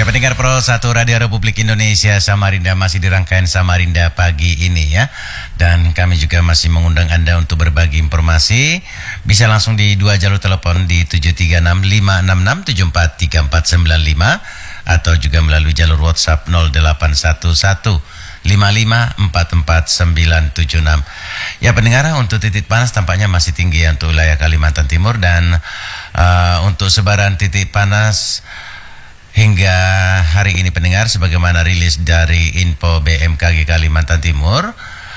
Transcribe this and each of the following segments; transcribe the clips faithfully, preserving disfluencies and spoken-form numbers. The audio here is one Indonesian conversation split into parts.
Ya, pendengar Pro satu Radio Republik Indonesia Samarinda, masih di rangkaian Samarinda pagi ini ya. Dan kami juga masih mengundang Anda untuk berbagi informasi. Bisa langsung di dua jalur telepon di tujuh tiga enam lima enam enam tujuh empat tiga empat sembilan lima atau juga melalui jalur WhatsApp nol delapan satu satu lima lima empat empat sembilan tujuh enam. Ya pendengar, untuk titik panas tampaknya masih tinggi ya untuk wilayah Kalimantan Timur, dan uh, untuk sebaran titik panas hingga hari ini pendengar, sebagaimana rilis dari Info B M K G Kalimantan Timur,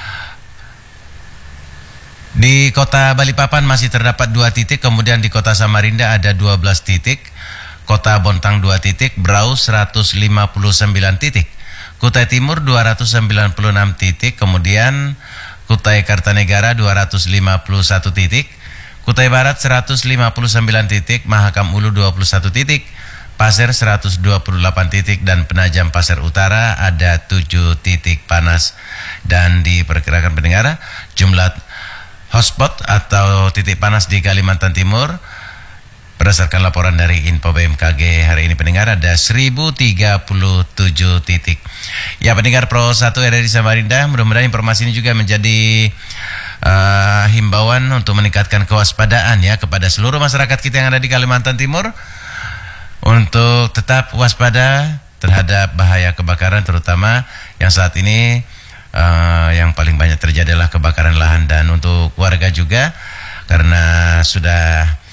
di kota Balikpapan masih terdapat dua titik, kemudian di kota Samarinda ada dua belas titik, kota Bontang dua titik, Brau seratus lima puluh sembilan titik, Kutai Timur dua ratus sembilan puluh enam titik, kemudian Kutai Kartanegara dua ratus lima puluh satu titik, Kutai Barat seratus lima puluh sembilan titik, Mahakam Ulu dua puluh satu titik, Pasir seratus dua puluh delapan titik, dan Penajam Pasir Utara ada tujuh titik panas. Dan diperkirakan pendengar, jumlah hotspot atau titik panas di Kalimantan Timur berdasarkan laporan dari Info B M K G hari ini pendengar ada seribu tiga puluh tujuh titik. Ya pendengar Pro satu R R I Samarinda, mudah-mudahan informasi ini juga menjadi uh, himbauan untuk meningkatkan kewaspadaan ya kepada seluruh masyarakat kita yang ada di Kalimantan Timur, untuk tetap waspada terhadap bahaya kebakaran, terutama yang saat ini uh, yang paling banyak terjadi adalah kebakaran lahan. Dan untuk warga juga, karena sudah